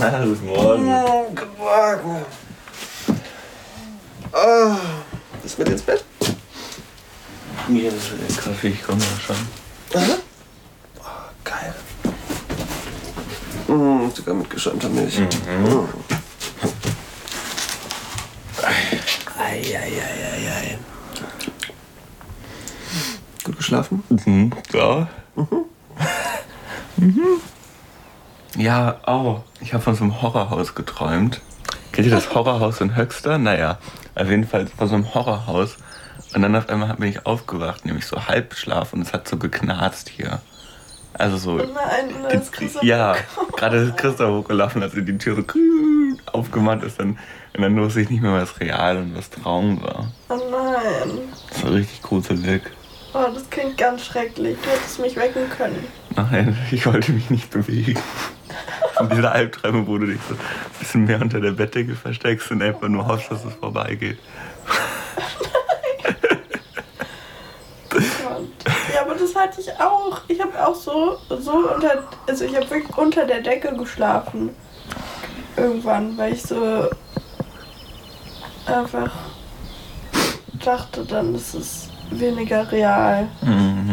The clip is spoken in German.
Guten Morgen. Guten Morgen. Oh, bist du mit ins Bett? Mir ist der Kaffee, ich komme ja schon. Aha. Oh, geil. Sogar mit geschäumter Milch. Ei. Gut geschlafen? Ja. Ja, ich habe von so einem Horrorhaus geträumt. Kennt ihr das Horrorhaus in Höxter? Naja, auf jeden Fall von so einem Horrorhaus. Und dann auf einmal bin ich aufgewacht, nämlich so Halbschlaf und es hat so geknarzt hier. Also so... Oh nein, das ist Christoph. Ja, gerade ist Christoph hochgelaufen, als die Tür so aufgemacht ist. Und dann wusste ich nicht mehr, was real und was Traum war. Oh nein. Das war richtig gruselig. Oh, das klingt ganz schrecklich. Du hättest mich wecken können. Nein, ich wollte mich nicht bewegen. Von dieser Albträume, wo du dich so ein bisschen mehr unter der Bettdecke versteckst und einfach nur hoffst, dass es vorbeigeht. Ja, aber das hatte ich auch. Ich habe auch so unter... Also ich habe wirklich unter der Decke geschlafen. Irgendwann, weil ich so einfach dachte, dann ist es weniger real.